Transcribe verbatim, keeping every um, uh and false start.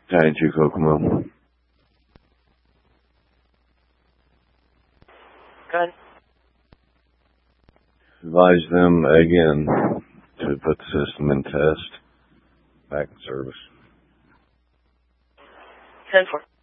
Giant two Kokomo. Good. Advise them again to put the system in test. Back in service. ten four.